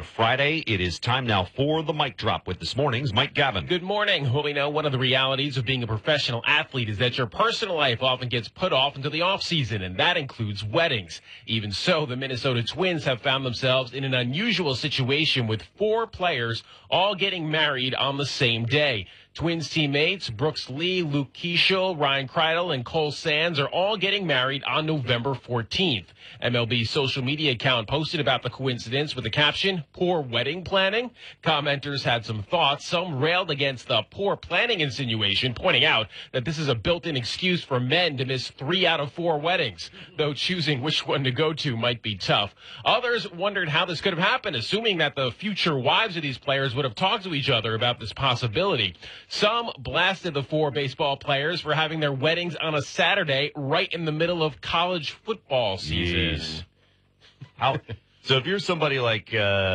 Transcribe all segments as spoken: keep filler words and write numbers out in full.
Friday. It is time now for the Mic Drop with this morning's Mike Gavin. Good morning. Well, we know one of the realities of being a professional athlete is that your personal life often gets put off until the off-season, and that includes weddings. Even so, the Minnesota Twins have found themselves in an unusual situation with four players all getting married on the same day. Twins teammates Brooks Lee, Luke Keeschel, Ryan Kreidel, and Cole Sands are all getting married on November fourteenth. M L B's social media account posted about the coincidence with the caption, "Poor wedding planning." Commenters had some thoughts. Some railed against the poor planning insinuation, pointing out that this is a built-in excuse for men to miss three out of four weddings, though choosing which one to go to might be tough. Others wondered how this could have happened, assuming that the future wives of these players would have talked to each other about this possibility. Some blasted the four baseball players for having their weddings on a Saturday right in the middle of college football season. Jeez. How, so if you're somebody like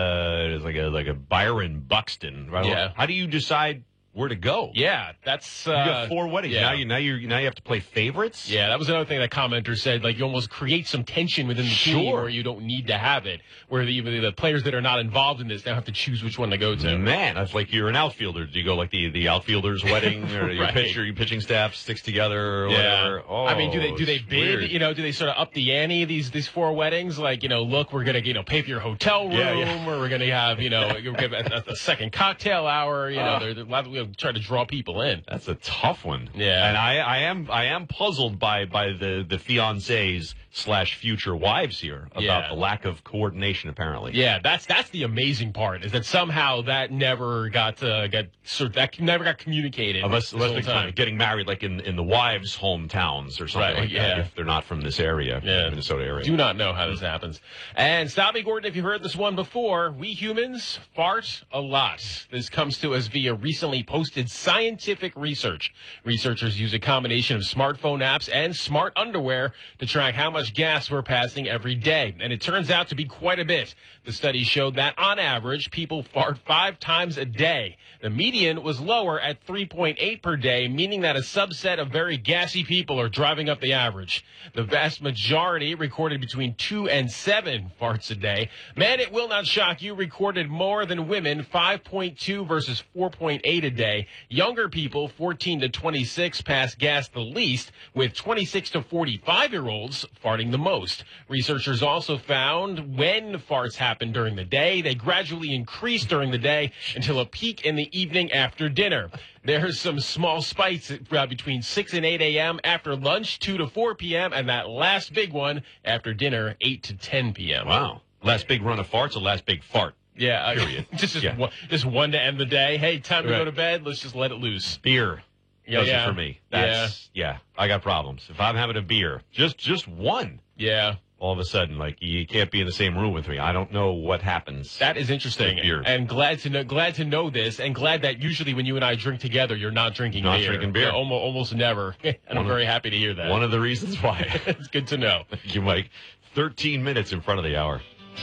uh, like a like a Byron Buxton, right? Yeah. How do you decide where to go? Yeah, that's uh, You got four weddings. yeah. Now you now you now you have to play favorites. Yeah, that was another thing that commenters said. Like, you almost create some tension within the team Sure. where you don't need to have it. Where the, even the players that are not involved in this now have to choose which one to go to. Man, that's like you're an outfielder. Do you go like the, the outfielder's wedding, or your Right. pitcher, your pitching staff sticks together, or whatever? Oh, I mean, do they do they it's bid? weird. You know, do they sort of up the ante these these four weddings? Like, you know, look, we're gonna you know pay for your hotel room, Yeah, yeah. or we're gonna have you know we're gonna have a, a second cocktail hour. You know, Uh. they're, they're we'll try to draw people in. That's a tough one. Yeah. And I, I am I am puzzled by by the, the fiancés slash future wives here about Yeah. the lack of coordination, apparently. Yeah, that's that's the amazing part, is that somehow that never got uh, got sort of, that never got communicated. Unless, this unless whole they're kind time. of getting married like in, in the wives' hometowns or something Right, like yeah. that, if they're not from this area, Yeah. Minnesota area. Do not know how this happens. And stop me, Gordon, if you've heard this one before. We humans fart a lot. This comes to us via recently posted scientific research. Researchers use a combination of smartphone apps and smart underwear to track how much gas we're passing every day. And it turns out to be quite a bit. The study showed that on average, people fart five times a day. The median was lower at three point eight per day, meaning that a subset of very gassy people are driving up the average. The vast majority recorded between two and seven farts a day. Men, it will not shock you, recorded more than women, five point two versus four point eight a day. Younger people, fourteen to twenty-six, pass gas the least, with twenty-six to forty-five-year-olds farting the most. Researchers also found when farts happen during the day, they gradually increase during the day until a peak in the evening after dinner. There's some small spikes uh, between six and eight a.m. after lunch, two to four p.m., and that last big one after dinner, eight to ten p.m. Wow. Last big run of farts or last big fart? Yeah, uh, Period. just just, Yeah. one, just one to end the day. Hey, time to Right. go to bed. Let's just let it loose. Beer. Yeah, Does yeah. it for me. That's, yeah. I got problems. If I'm having a beer, just just one, Yeah. all of a sudden, like, you can't be in the same room with me. I don't know what happens. That is interesting, With beer. and glad to know. Glad to know this, and glad that usually when you and I drink together, you're not drinking Not beer. drinking beer. Yeah, almost, almost never. And I'm One of- very happy to hear that. One of the reasons why. it's good to know. You, Mike. thirteen minutes in front of the hour.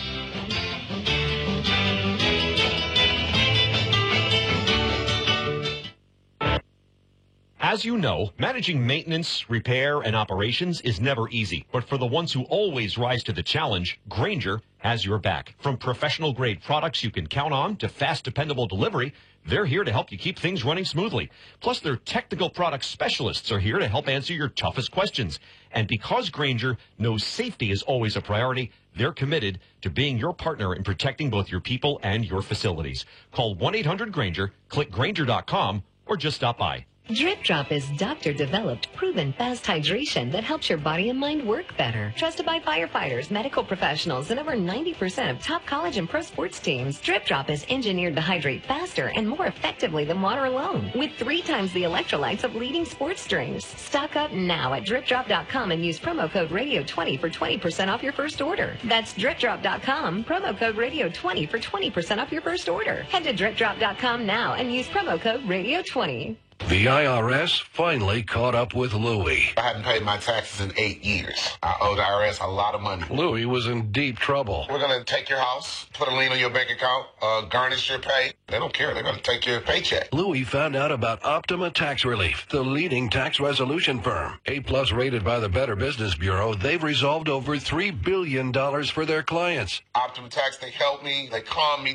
As you know, managing maintenance, repair, and operations is never easy. But for the ones who always rise to the challenge, Grainger has your back. From professional-grade products you can count on to fast, dependable delivery, they're here to help you keep things running smoothly. Plus, their technical product specialists are here to help answer your toughest questions. And because Grainger knows safety is always a priority, they're committed to being your partner in protecting both your people and your facilities. Call one eight hundred Grainger, click Grainger dot com, or just stop by. Drip Drop is doctor-developed, proven fast hydration that helps your body and mind work better. Trusted by firefighters, medical professionals, and over ninety percent of top college and pro sports teams, Drip Drop is engineered to hydrate faster and more effectively than water alone, with three times the electrolytes of leading sports drinks. Stock up now at drip drop dot com and use promo code radio twenty for twenty percent off your first order. That's drip drop dot com, promo code radio twenty for twenty percent off your first order. Head to drip drop dot com now and use promo code radio twenty. The I R S finally caught up with Louie. I hadn't paid my taxes in eight years. I owe the I R S a lot of money. Louie was in deep trouble. We're going to take your house, put a lien on your bank account, uh, garnish your pay. They don't care. They're going to take your paycheck. Louie found out about Optima Tax Relief, the leading tax resolution firm. A-plus rated by the Better Business Bureau, they've resolved over three billion dollars for their clients. Optima Tax, they helped me. They calmed me